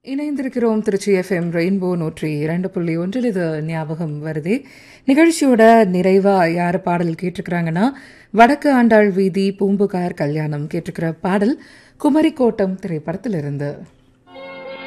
இணைந்திருக்கிறோம் Trichy FM rainbow 102.1. இது ஞாபகம் வருதே நிகழ்ச்சியோட நிறைவா யார் பாடல் கேட்டிருக்கிறாங்கன்னா, வடக்கு ஆண்டாள் வீதி பூம்புகார் கல்யாணம் கேட்டிருக்கிற பாடல் குமரிக்கோட்டம் திரைப்படத்திலிருந்து.